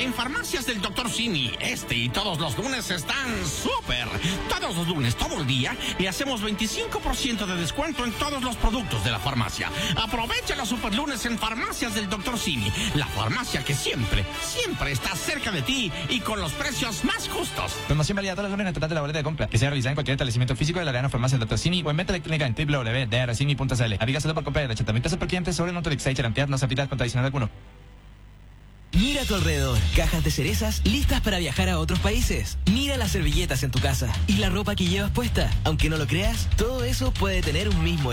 En Farmacias del Dr. Simi, este y todos los lunes están súper. Todos los lunes, todo el día, y hacemos 25% de descuento en todos los productos de la farmacia. Aprovecha los super lunes en Farmacias del Dr. Simi, la farmacia que siempre está cerca de ti y con los precios más justos. Promoción válida todos los lunes en el total de la boleta de compra, que sea realizada en cualquier establecimiento físico de la Arena Farmacia del Dr. Simi o en venta electrónica en www.drcimi.cl. Avígaselo por compra de 80.000 pesos por cliente sobre Nutrilix y garantía no se aplica contra adicional alguno. Mira a tu alrededor, cajas de cerezas listas para viajar a otros países. Mira las servilletas en tu casa y la ropa que llevas puesta. Aunque no lo creas, todo eso puede tener un mismo